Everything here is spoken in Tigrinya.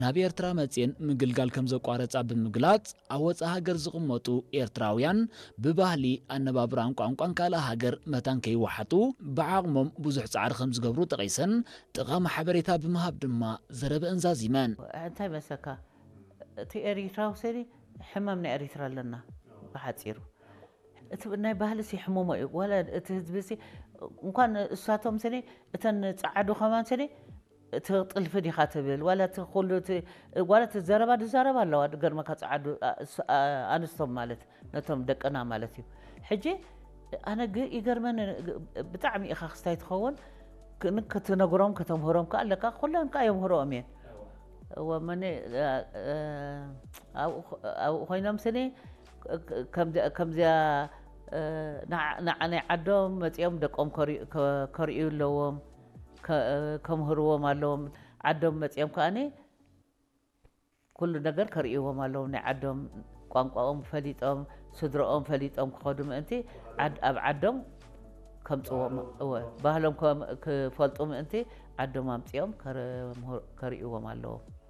ናብ ኤርትራ መጽን ምግልጋል ከም ዘቋረጻ ብምግላጽ ኣወጻ ሃገር ዝቕመጡ ኤርትራውያን ብባህሊ ኣነባብራን ቋንቋን ካለ ሃገር መታን ከይወሓጡ ብዓቕሞም ብዙሕ ጻዕሪ ከም ዝገብሩ ጠቒሰን ጥቓሚ ሓበሬታ ብምሃብ ድማ ዘረበ እንዛዚመን እንታይ መሰካ እቲ ኤሪትራዊ ሰሪ ሕማም ናይ ኤሪትራ ኣለና ብሓፂሩ እቲ ናይ ባህሊ ሲ ሕሙሞ እዩ ወላ እቲ ህዝቢ ሲ እንኳን እሳቶም ሰኒ እተን ጻዓዱ ኸማን ሰኒ ጥልፍ ዲኻ ትብል ወላ ትኹሉ ወላ ትዘረባ ድዛረባ ኣለዋ ገርመካ ጻዓዱ ኣንስቶም ማለት ነቶም ደቀና ማለት እዩ ሕጂ ኣነ ይገርመን ብጣዕሚ ኢኻ ክስታይ ትኸውን ክትነግሮም ከተምህሮም ከኣለካ ኩለን ካ የምህሮም እየን ወመነ ኣብ ኮይኖም ስኒ ከምዚያ ንዓይ ዓዶም መፅኦም ደቆም ከርእዩ ኣለዎም ከምህርዎም ኣለዎም ዓዶም መፅኦም ከኣነ ኩሉ ነገር ከርእይዎም ኣለዎም ናይ ዓዶም ቋንቋኦም ፈሊጦም ስድሮኦም ፈሊጦም ክኸዱ ምእንቲ ኣብ ዓዶም ከምፅዎም ባህሎም ክፈልጡ ምእንቲ ዓዶም ኣምፅኦም ከርእይዎም ኣለዎም